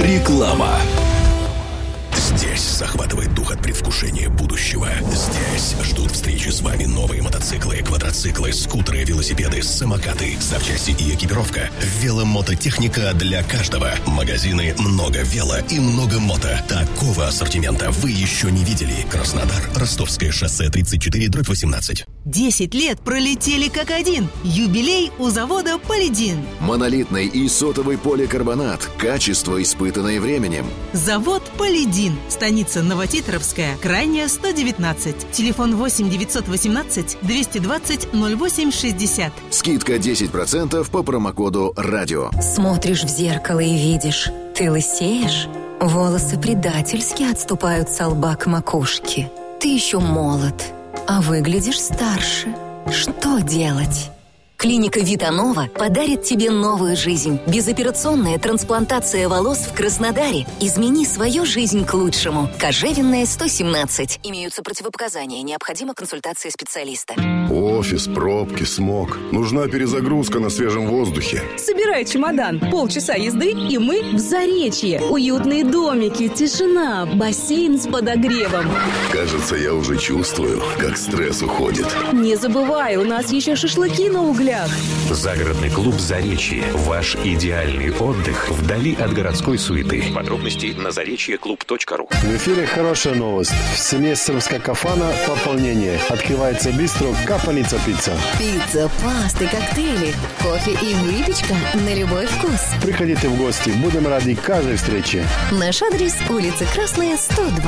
Реклама. Здесь захватывает дух от предвкушения будущего. Здесь ждут встречи с вами новые мотоциклы, квадроциклы, скутеры, велосипеды, самокаты, запчасти и экипировка. Веломототехника для каждого. Магазины «Много вело» и «Много мото». Такого ассортимента вы еще не видели. Краснодар, Ростовское шоссе 34/18. 10 лет пролетели как один. Юбилей у завода «Полидин». Монолитный и сотовый поликарбонат. Качество, испытанное временем. Завод «Полидин». Станица Новотитровская, крайняя 119. Телефон 8 918 220 08 60. Скидка 10% по промокоду «Радио». Смотришь в зеркало и видишь, ты лысеешь. Волосы предательски отступают со лба к макушке. Ты еще молод, а выглядишь старше. Что делать? Клиника Витанова подарит тебе новую жизнь. Безоперационная трансплантация волос в Краснодаре. Измени свою жизнь к лучшему. Кожевенная, 117. Имеются противопоказания. Необходима консультация специалиста. Офис, пробки, смог. Нужна перезагрузка на свежем воздухе. Собирай чемодан. Полчаса езды, и мы в Заречье. Уютные домики, тишина, бассейн с подогревом. Кажется, я уже чувствую, как стресс уходит. Не забывай, у нас еще шашлыки на углях. Загородный клуб «Заречье». Ваш идеальный отдых вдали от городской суеты. Подробности на заречьеклуб.ру. В эфире хорошая новость. В семействе Кафана пополнение. Открывается бистро «Капаница пицца». Пицца, пасты, коктейли, кофе и выпечка на любой вкус. Приходите в гости. Будем рады каждой встрече. Наш адрес – улица Красная, 102.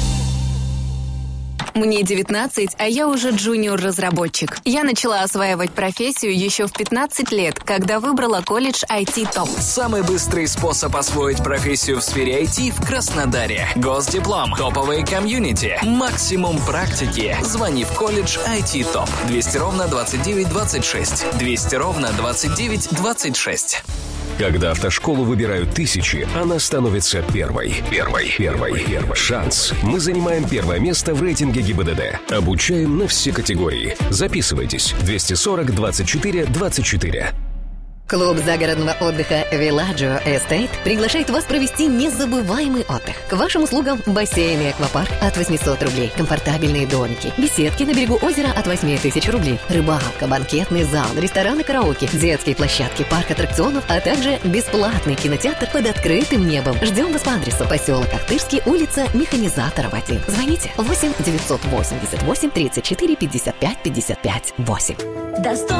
Мне 19, а я уже джуниор-разработчик. Я начала осваивать профессию еще в 15 лет, когда выбрала колледж IT ТОП. Самый быстрый способ освоить профессию в сфере IT в Краснодаре. Госдиплом, топовые комьюнити, максимум практики. Звони в колледж IT ТОП. 200-29-26. 200-29-26. Когда автошколу выбирают тысячи, она становится первой. Первой. Шанс. Мы занимаем первое место в рейтинге ГИБДД. Обучаем на все категории. Записывайтесь. 240-24-24. Клуб загородного отдыха Villaggio Estate приглашает вас провести незабываемый отдых. К вашим услугам бассейн и аквапарк от 800 рублей, комфортабельные домики, беседки на берегу озера от 8000 рублей, рыбалка, банкетный зал, рестораны, караоке, детские площадки, парк аттракционов, а также бесплатный кинотеатр под открытым небом. Ждем вас по адресу поселок Ахтырский, улица Механизаторов 1. Звоните 8 988 34 55 55 8.